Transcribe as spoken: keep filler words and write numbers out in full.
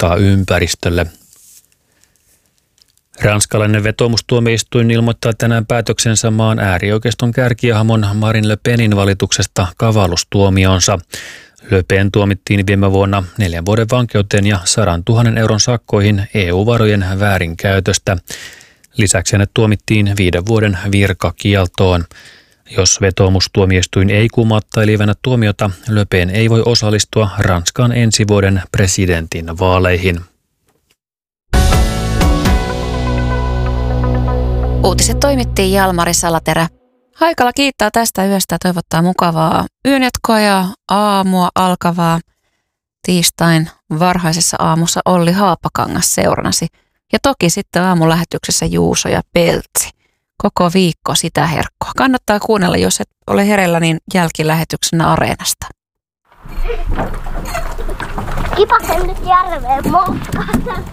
haittaa ympäristölle. Ranskalainen vetoomustuomioistuin ilmoittaa tänään päätöksensä maan äärioikeiston kärkijahamon Marine Le Penin valituksesta kavallustuomionsa. Le Pen tuomittiin viime vuonna neljän vuoden vankeuteen ja sadan tuhannen euron sakkoihin E U-varojen väärinkäytöstä. Lisäksi hänet tuomittiin viiden vuoden virkakieltoon. Jos vetoomustuomioistuin ei kumotta eli väännä tuomiota, Le Pen ei voi osallistua Ranskan ensi vuoden presidentin vaaleihin. Uutiset toimittiin Jalmari Salaterä. Haikala kiittää tästä yöstä ja toivottaa mukavaa yönjatkoa ja aamua alkavaa. Tiistain varhaisessa aamussa Olli Haapakangas seurannasi. Ja toki sitten aamulähetyksessä Juuso ja Peltsi. Koko viikko sitä herkkoa. Kannattaa kuunnella, jos et ole hereillä, niin jälkilähetyksenä Areenasta. Kipasen nyt järveen moukkaan.